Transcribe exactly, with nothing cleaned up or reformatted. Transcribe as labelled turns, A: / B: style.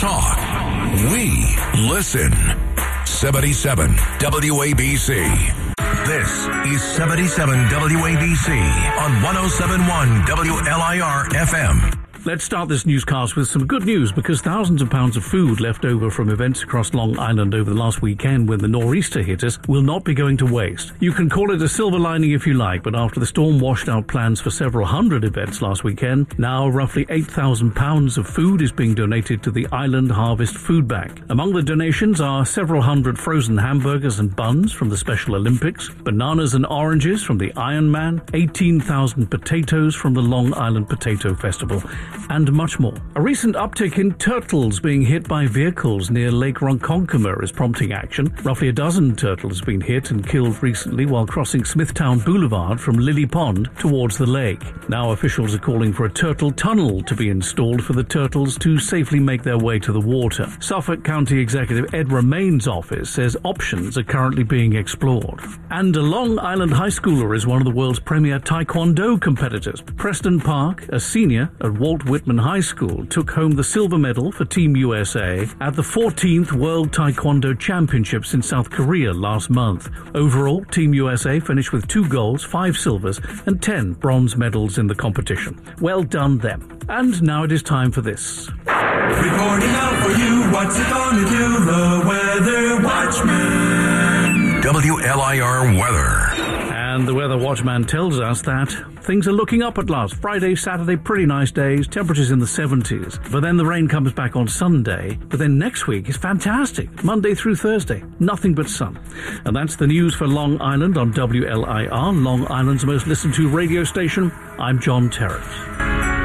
A: talk. We listen. seventy-seven W A B C. This is seventy-seven W A B C on one oh seven point one W L I R F M.
B: Let's start this newscast with some good news, because thousands of pounds of food left over from events across Long Island over the last weekend when the nor'easter hit us will not be going to waste. You can call it a silver lining if you like, but after the storm washed out plans for several hundred events last weekend, now roughly eight thousand pounds of food is being donated to the Island Harvest Food Bank. Among the donations are several hundred frozen hamburgers and buns from the Special Olympics, bananas and oranges from the Ironman, eighteen thousand potatoes from the Long Island Potato Festival, and much more. A recent uptick in turtles being hit by vehicles near Lake Ronkonkoma is prompting action. Roughly a dozen turtles have been hit and killed recently while crossing Smithtown Boulevard from Lily Pond towards the lake. Now officials are calling for a turtle tunnel to be installed for the turtles to safely make their way to the water. Suffolk County Executive Ed Romain's office says options are currently being explored. And a Long Island high schooler is one of the world's premier Taekwondo competitors. Preston Park, a senior at Walt Whitman High School, took home the silver medal for Team U S A at the fourteenth World Taekwondo Championships in South Korea last month. Overall, Team U S A finished with two golds, five silvers, and ten bronze medals in the competition. Well done them. And now it is time for this.
C: Reporting out for you, what's it gonna do? The Weather Watchman.
A: W L I R Weather.
B: And the Weather Watchman tells us that things are looking up at last. Friday, Saturday, pretty nice days, temperatures in the seventies. But then the rain comes back on Sunday. But then next week is fantastic. Monday through Thursday, nothing but sun. And that's the news for Long Island on W L I R, Long Island's most listened to radio station. I'm John Terrett.